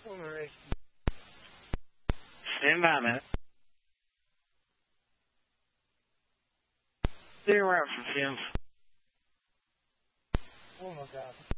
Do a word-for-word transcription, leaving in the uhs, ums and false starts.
Stand by a minute. Stay around for Tim. Oh my God.